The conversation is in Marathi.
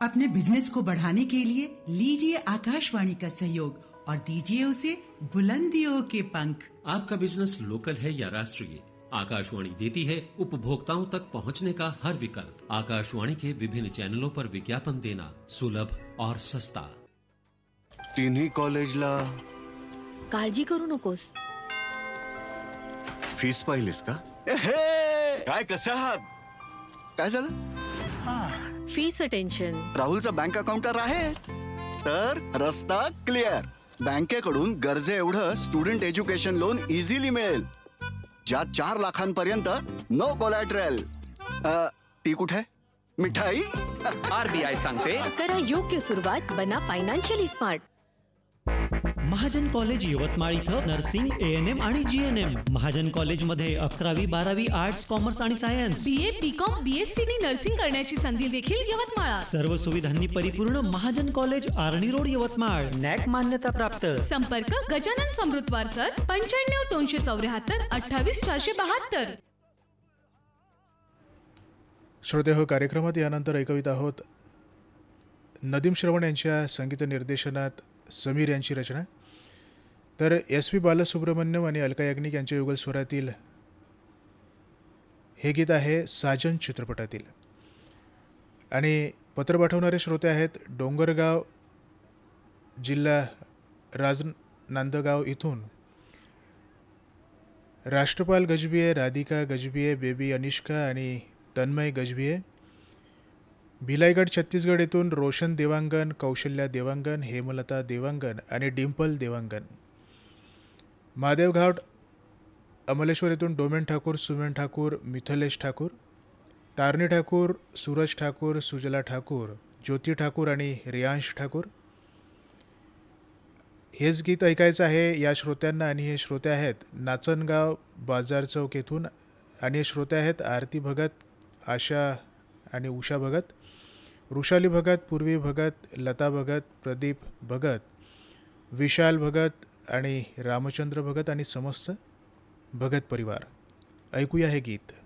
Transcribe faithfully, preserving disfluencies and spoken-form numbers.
अपने बिजनेस को बढ़ाने के लिए लीजिए आकाशवाणी का सहयोग और दीजिए उसे बुलंदियों के पंख। आपका बिजनेस लोकल है या राष्ट्रीय, आकाशवाणी देती है उपभोक्ताओं तक पहुंचने का हर विकल्प। आकाशवाणी के विभिन्न चैनलों पर विज्ञापन देना सुलभ और सस्ता। तिन्ही कॉलेजला काळजी करू नकोस. फीस पाहिलीस का? एहे, काय कसे आहात? काय झालं? फीचं टेन्शन. राहुलचा बँक अकाउंट तर आहेच, तर रस्ता क्लिअर. बँकेकडून गरजे एवढं स्टुडंट एज्युकेशन लोन इझिली मिळेल, ज्यात चार लाखांपर्यंत नो कोलॅटरल. ती कुठे मिठाई? आरबीआय सांगते, करा योग्य सुरुवात, बना financially smart. Mahajan college Yavatmal इथं नर्सिंग, ए एन एम आणि G N M. Mahajan college मध्ये अकरावी बारावी आर्ट्स, कॉमर्स आणि science, B A B com B S C नी नर्सिंग करण्याची संधी देखील यवतमाळ. सर्व सुविधांनी परिपूर्ण महाजन कॉलेज, आर्णी रोड, यवतमाळ. नॅक मान्यता प्राप्त. संपर्क गजानन समृद्धवार सर, पंच्याण्णव दोनशे चौऱ्याहत्तर अठ्ठावीस चारशे बहात्तर. श्रोते हो, कार्यक्रमात यानंतर ऐकवित आहोत नदीम श्रवण यांच्या संगीत निर्देशनात समीर यांची रचना, तर एस पी बालसुब्रमण्यम आणि अलका याग्निक यांच्या युगल स्वरातील हे गीत आहे साजन चित्रपटातील. आणि पत्र पाठवणारे श्रोते आहेत डोंगरगाव, जिल्हा राज नांदगाव इथून राष्ट्रपाल गजबिये, राधिका गजबिये, बेबी अनिष्का आणि तन्मय गजबिये. भिलाईगड छत्तीसगड येथून रोशन देवांगन, कौशल्या देवांगन, हेमलता देवांगन आणि डिंपल देवांगन. महादेवघाट अमलेश्वर येथून डोमेन ठाकूर, सुमेन ठाकूर, मिथलेश ठाकूर, तारणी ठाकूर, सूरज ठाकूर, सुजला ठाकूर, ज्योती ठाकूर आणि रियांश ठाकूर. हेच गीत ऐकायचं आहे या श्रोत्यांना. आणि हे श्रोते आहेत नाचनगाव बाजार चौक येथून. आणि हे श्रोते आहेत आरती भगत, आशा आणि उषा भगत, वृषाली भगत, पूर्वी भगत, लता भगत, प्रदीप भगत, विशाल भगत आणि रामचंद्र भगत आणि समस्त भगत परिवार. ऐकूया हे गीत.